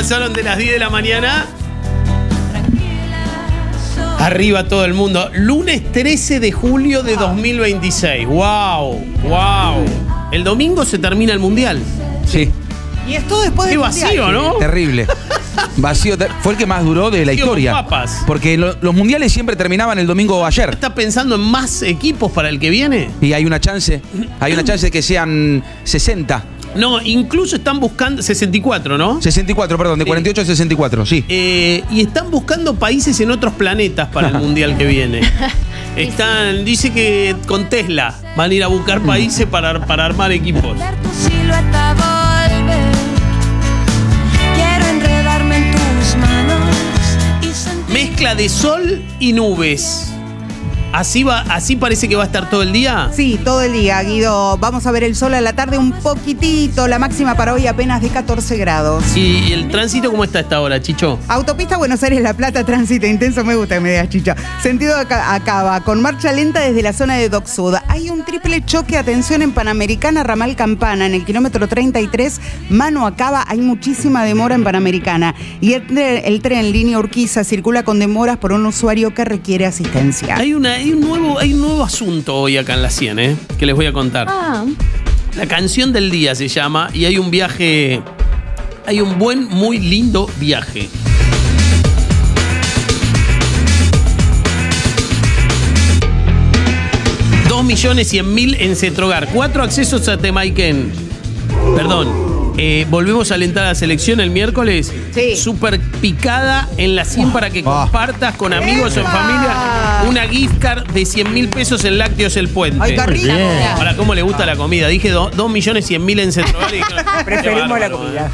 pasaron de las 10 de la mañana. Arriba todo el mundo. Lunes 13 de julio de 2026. ¡Wow! ¡Wow! El domingo se termina el Mundial. Sí. Y esto después Qué del vacío, mundial. ¿no? Terrible. Vacío. Fue el que más duró de la Vacío con historia. papas. Porque los mundiales siempre terminaban el domingo o ayer. ¿Está pensando en más equipos para el que viene? Y hay una chance de que sean 60. No, incluso están buscando 64, ¿no? 64, perdón, de 48 a 64, sí. Y están buscando países en otros planetas para el mundial que viene. Dice que con Tesla van a ir a buscar países para armar equipos. Ver tu silueta volver. Quiero enredarme en tus manos y sentir. Mezcla de sol y nubes. ¿Así parece que va a estar todo el día? Sí, todo el día, Guido. Vamos a ver el sol a la tarde un poquitito. La máxima para hoy apenas de 14 grados. ¿Y el tránsito cómo está a esta hora, Chicho? Autopista Buenos Aires-La Plata, tránsito intenso, me gusta que me digas, Chicho. Sentido Acaba, con marcha lenta desde la zona de Dock Sud. Hay un triple choque, atención, en Panamericana, ramal Campana, en el kilómetro 33, mano Acaba, hay muchísima demora en Panamericana. Y el tren línea Urquiza circula con demoras por un usuario que requiere asistencia. Hay un nuevo asunto hoy acá en la 100, que les voy a contar. La canción del día se llama y hay un viaje, hay un muy lindo viaje. $2.100.000 en Cetrogar, 4 accesos a Temaiken. Perdón. Volvemos a alentar a la selección el miércoles. Sí. Súper picada en la 100 para que compartas con amigos o en familia una gift card de $100.000 en Lácteos El Puente. Ay, qué rico. Ahora, ¿cómo le gusta la comida? Dije $2.100.000 en Cetrogar. Preferimos la comida.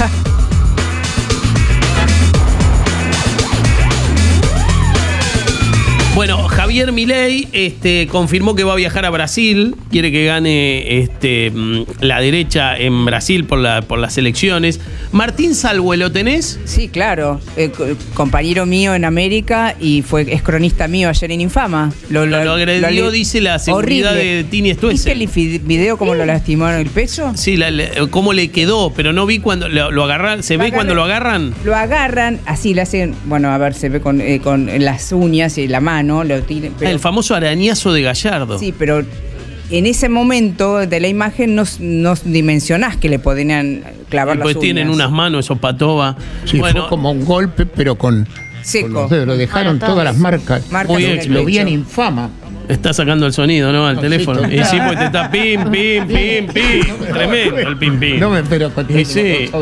Bueno, Javier Milei confirmó que va a viajar a Brasil, quiere que gane la derecha en Brasil por las elecciones. Martín Salwe, ¿lo tenés? Sí, claro. Compañero mío en América y es cronista mío ayer en Infama. Lo agredió, dice la seguridad horrible. de Tini Stuessel. ¿Viste el video cómo lo lastimaron el pecho? Sí, cómo le quedó, pero no vi cuando lo agarran. ¿Se ve cuando lo agarran? Lo agarran, así le hacen, bueno, a ver, se ve con las uñas y la mano. Lo tiran, pero, el famoso arañazo de Gallardo. Sí, pero en ese momento de la imagen no dimensionás que le podían clavar las uñas. Pues tienen unas manos, esos patoba. Sí, bueno, fue como un golpe, pero con seco. Con lo dejaron todas las marcas. Muy bien, lo vi en Infama. Está sacando el sonido, ¿no? Al teléfono. Y sí, pues te está pim. Tremendo el pim. No me espero con sí.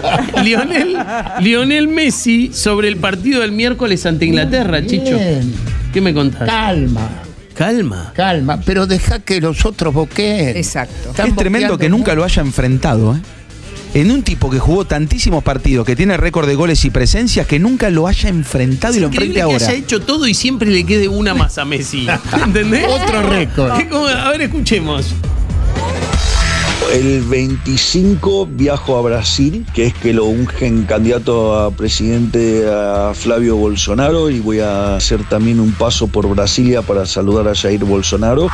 Lionel Messi sobre el partido del miércoles ante Inglaterra, bien. Chicho. ¿Qué me contás? Calma, pero deja que los otros boqueen. Exacto. Es tremendo que nunca lo haya enfrentado, ¿eh? En un tipo que jugó tantísimos partidos, que tiene récord de goles y presencias, que nunca lo haya enfrentado y lo enfrente ahora. Que haya hecho todo y siempre le quede una más a Messi. ¿Entendés? Otro récord. A ver, escuchemos. El 25 viajo a Brasil, que es que lo ungen candidato a presidente a Flavio Bolsonaro, y voy a hacer también un paso por Brasilia para saludar a Jair Bolsonaro.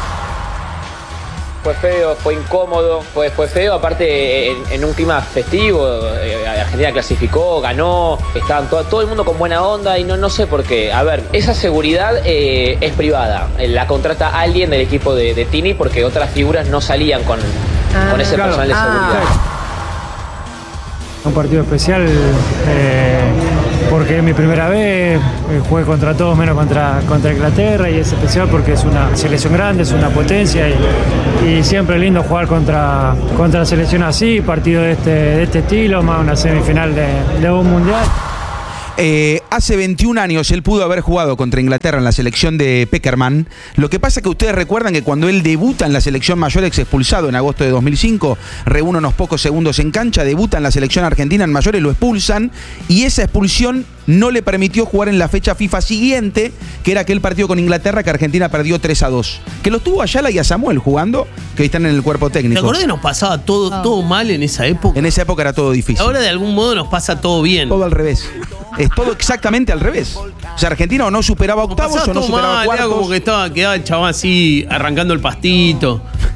Fue feo, fue incómodo, fue feo, aparte en un clima festivo. Argentina clasificó, ganó, estaban todo el mundo con buena onda y no sé por qué. A ver, esa seguridad es privada, la contrata alguien del equipo de Tini porque otras figuras no salían con ese personal de seguridad. Un partido especial porque es mi primera vez, jugué contra todos menos contra Inglaterra, y es especial porque es una selección grande, es una potencia y siempre es lindo jugar contra selección así, partido de este estilo, más una semifinal de un mundial. Hace 21 años él pudo haber jugado contra Inglaterra en la selección de Peckerman. Lo que pasa es que ustedes recuerdan que cuando él debuta en la selección mayor, ex expulsado en agosto de 2005, reúne unos pocos segundos en cancha, debuta en la selección argentina en mayores, lo expulsan, y esa expulsión no le permitió jugar en la fecha FIFA siguiente, que era aquel partido con Inglaterra que Argentina perdió 3-2. Que lo tuvo a Ayala y a Samuel jugando, que están en el cuerpo técnico. ¿Te acordás que nos pasaba todo mal en esa época? En esa época era todo difícil. Ahora de algún modo nos pasa todo bien. Todo al revés. Es todo exactamente al revés. O sea, Argentina o no superaba octavos o no superaba cuartos. Era como que quedaba el chabón así arrancando el pastito.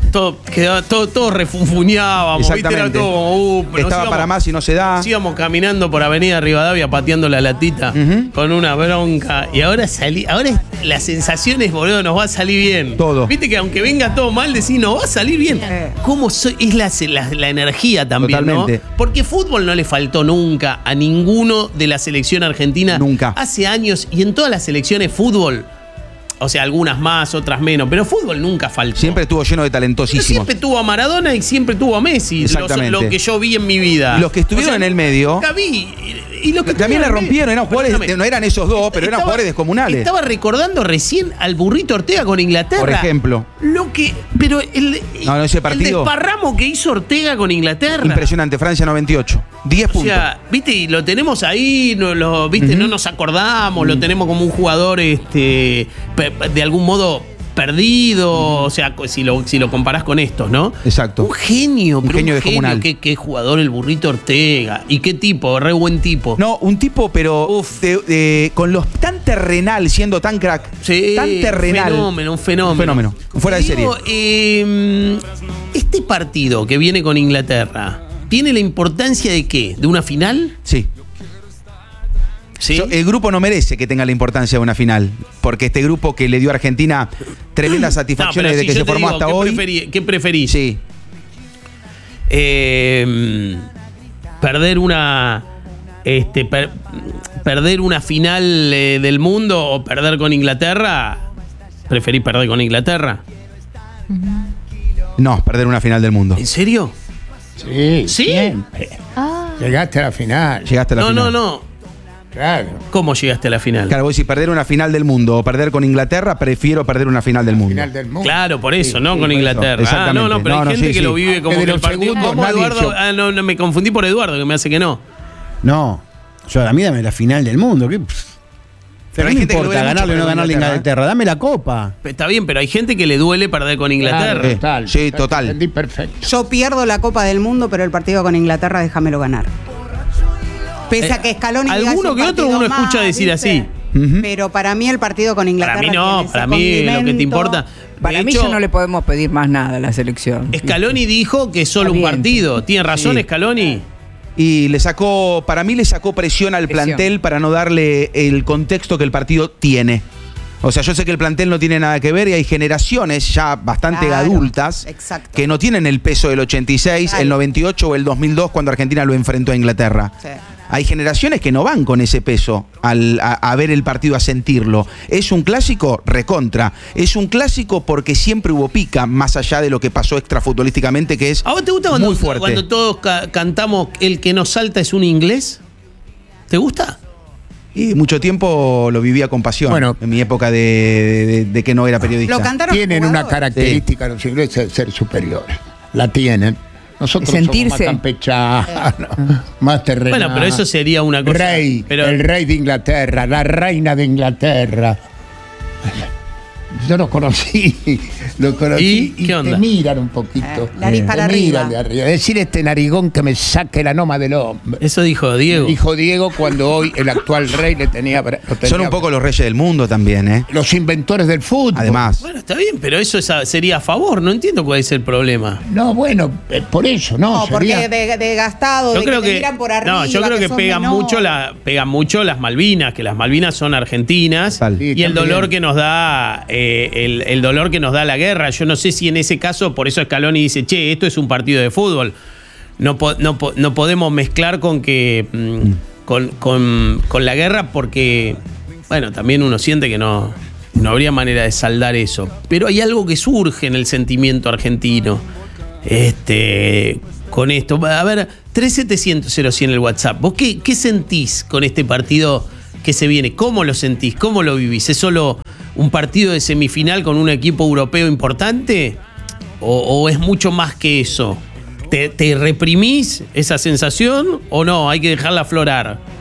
Todos refunfuñábamos, ¿viste? Era todo como, estaba para más y no se da. Nos íbamos caminando por Avenida Rivadavia pateando la latita con una bronca. Y ahora las sensaciones, boludo, nos va a salir bien. Todo. Viste que aunque venga todo mal, decís, nos va a salir bien. ¿Cómo es la energía también, totalmente, ¿no? Porque fútbol no le faltó nunca a ninguno de la selección argentina. Nunca. Hace años, y en todas las selecciones fútbol, o sea, algunas más, otras menos, pero fútbol nunca faltó. Siempre estuvo lleno de talentosísimos. Pero siempre tuvo a Maradona y siempre tuvo a Messi. Exactamente. Lo que yo vi en mi vida. Y los que estuvieron en el medio. Nunca vi. Y los que también la rompieron, eran jugadores, Perdóname. no eran esos dos, pero eran jugadores descomunales. Estaba recordando recién al Burrito Ortega con Inglaterra. Por ejemplo. Pero ese partido. El desparramo que hizo Ortega con Inglaterra. Impresionante, Francia 98. 10 puntos. O sea, viste, y lo tenemos ahí, no nos acordamos, lo tenemos como un jugador de algún modo perdido, o sea, si lo comparás con estos, ¿no? Exacto. Un genio, un genio descomunal. Qué jugador el Burrito Ortega. Y qué tipo, re buen tipo. No, un tipo, pero con los tan terrenal, siendo tan crack. Sí, tan terrenal. Un fenómeno. Fuera de serie. Este partido que viene con Inglaterra, ¿tiene la importancia de qué? ¿De una final? Sí. ¿Sí? El grupo no merece que tenga la importancia de una final, porque este grupo que le dio a Argentina tremendas satisfacciones desde que se formó hasta hoy. ¿Qué preferís? Sí. Perder una final del mundo o perder con Inglaterra. ¿Preferís perder con Inglaterra? No, perder una final del mundo. ¿En serio? Sí, siempre. Llegaste a la final. Llegaste a la final. No. Claro. ¿Cómo llegaste a la final? Claro, vos si perder una final del mundo o perder con Inglaterra, prefiero perder una final del mundo. Claro, por eso, ¿no? Sí, con por Inglaterra. eso. Exactamente. Pero hay gente que lo vive como que el partido. Eduardo, no, me confundí por Eduardo, que me hace que no. No, a mí dame la final del mundo. Pero no me importa ganarle o no ganarle a Inglaterra. Dame la copa. Está bien, pero hay gente que le duele perder con Inglaterra. Claro, sí, total. Entendí perfecto. Yo pierdo la Copa del Mundo, pero el partido con Inglaterra déjamelo ganar. Pese a que Scaloni diga alguno que otro uno escucha decir así. Pero para mí el partido con Inglaterra. Para mí no, para mí lo que te importa. Para mí ya no le podemos pedir más nada a la selección. Scaloni dijo que es solo un partido. ¿Tiene razón Scaloni? Y para mí le sacó presión al plantel para no darle el contexto que el partido tiene. O sea, yo sé que el plantel no tiene nada que ver y hay generaciones ya bastante adultas que no tienen el peso del 86, el 98 o el 2002 cuando Argentina lo enfrentó a Inglaterra. Sí. Hay generaciones que no van con ese peso a ver el partido, a sentirlo. ¿Es un clásico? Recontra. Es un clásico porque siempre hubo pica, más allá de lo que pasó extrafutbolísticamente, que es ¿a vos te gusta muy fuerte? Cuando todos cantamos El que nos salta es un inglés? ¿Te gusta? Y mucho tiempo lo vivía con pasión, en mi época de que no era periodista. Lo cantaron tienen una característica los ingleses de ser superiores. La tienen. Nosotros sentirse somos más campechanos, más terrenales. Bueno, pero eso sería una cosa. El rey de Inglaterra, la reina de Inglaterra. Yo lo conocí. ¿Y qué onda? Te miran un poquito. Nariz para arriba. Miran de arriba. Decir este narigón que me saque la noma del hombre. Eso dijo Diego. Dijo Diego cuando hoy el actual rey lo tenía. Son un poco los reyes del mundo también, ¿eh? Los inventores del fútbol. Además. Bueno, está bien, pero eso sería a favor. No entiendo cuál es el problema. No, bueno, por eso, ¿no? No, porque de gastado, yo de creo que te miran por arriba. No, yo creo que pegan mucho las Malvinas, que las Malvinas son argentinas. Sí, y el dolor que nos da el dolor que nos da la guerra. Yo no sé si en ese caso, por eso Scaloni dice, che, esto es un partido de fútbol. No podemos mezclar con que con la guerra, porque bueno, también uno siente que no habría manera de saldar eso. Pero hay algo que surge en el sentimiento argentino. Con esto. A ver, 3700-0100 en el WhatsApp. ¿Vos qué sentís con este partido que se viene? ¿Cómo lo sentís? ¿Cómo lo vivís? ¿Es solo un partido de semifinal con un equipo europeo importante? ¿O es mucho más que eso? ¿Te reprimís esa sensación o no? Hay que dejarla aflorar.